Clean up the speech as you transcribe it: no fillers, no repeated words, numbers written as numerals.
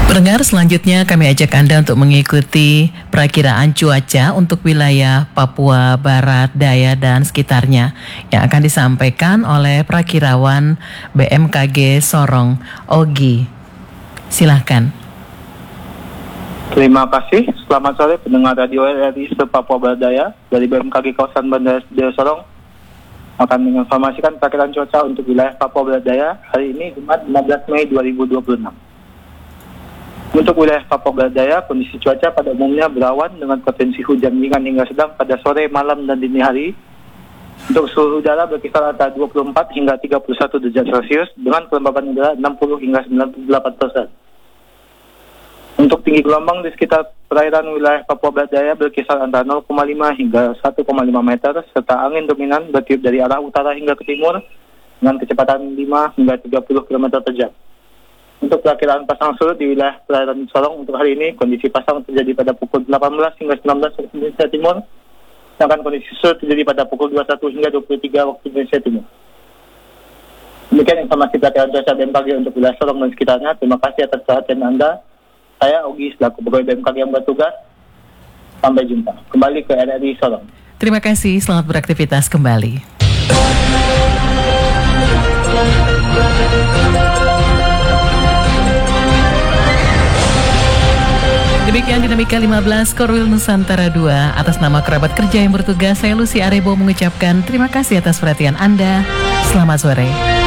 Pendengar, selanjutnya kami ajak Anda untuk mengikuti perakiraan cuaca untuk wilayah Papua Barat Daya dan sekitarnya yang akan disampaikan oleh perakirawan BMKG Sorong, Ogi. Silahkan. Terima kasih. Selamat sore pendengar Radio RRI Papua Barat Daya dari BMKG kawasan Bandara Sorong akan menginformasikan perakiraan cuaca untuk wilayah Papua Barat Daya hari ini Jumat 15 Mei 2026. Untuk wilayah Papua Barat Daya, kondisi cuaca pada umumnya berawan dengan potensi hujan ringan hingga sedang pada sore, malam, dan dini hari. Untuk suhu udara berkisar antara 24 hingga 31 derajat Celcius dengan kelembaban udara 60 hingga 98%. Untuk tinggi gelombang di sekitar perairan wilayah Papua Barat Daya berkisar antara 0,5 hingga 1,5 meter, serta angin dominan bertiup dari arah utara hingga ke timur dengan kecepatan 5 hingga 30 km per jam. Untuk perakiraan pasang surut di wilayah perairan Sorong untuk hari ini, kondisi pasang terjadi pada pukul 18 hingga 19 waktu Indonesia Timur, sedangkan kondisi surut terjadi pada pukul 21 hingga 23 waktu Indonesia Timur. Demikian informasi perakiraan cuaca BMKG untuk wilayah Sorong dan sekitarnya. Terima kasih atas perhatian Anda. Saya Ogi selaku pegawai BMKG yang bertugas. Sampai jumpa. Kembali ke RRI Sorong. Terima kasih, selamat beraktivitas kembali. Demikian Dinamika 15 Korwil Nusantara 2. Atas nama kerabat kerja yang bertugas, saya Lucy Arebo mengucapkan terima kasih atas perhatian Anda. Selamat sore.